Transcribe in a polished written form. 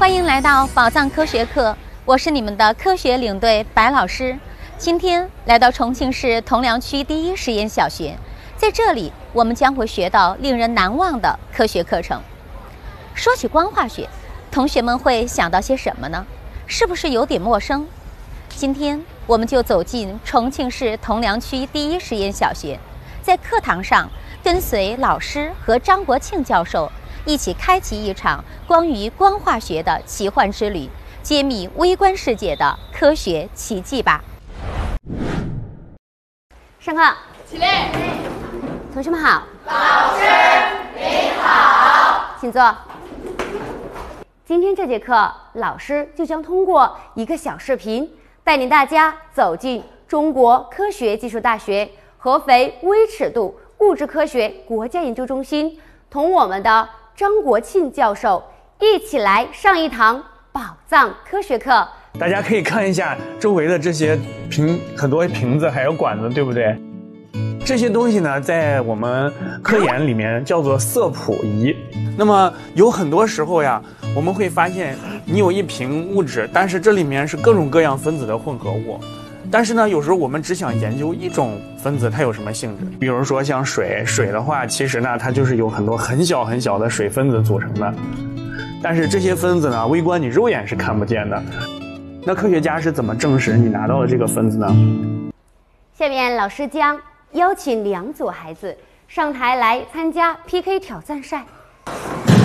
欢迎来到宝藏科学课，我是你们的科学领队白老师。今天来到重庆市铜梁区第一实验小学，在这里我们将会学到令人难忘的科学课程。说起光化学，同学们会想到些什么呢？是不是有点陌生？今天我们就走进重庆市铜梁区第一实验小学，在课堂上跟随老师和张国庆教授一起开启一场关于光化学的奇幻之旅，揭秘微观世界的科学奇迹吧。上课， 起立。 同学们好。 老师您好。 请坐。今天这节课，老师就将通过一个小视频，带领大家走进中国科学技术大学合肥微尺度物质科学国家研究中心，同我们的张国庆教授一起来上一堂宝藏科学课。 大家可以看一下周围的这些很多瓶子还有管子，对不对？这些东西呢，在我们科研里面叫做色谱仪。那么有很多时候呀，我们会发现你有一瓶物质，但是这里面是各种各样分子的混合物。但是呢，有时候我们只想研究一种分子它有什么性质。比如说像水的话，其实呢它就是由很多很小很小的水分子组成的。但是这些分子呢，微观你肉眼是看不见的。那科学家是怎么证实你拿到了这个分子呢？ 下面老师将邀请2组孩子上台来参加 PK 挑战赛。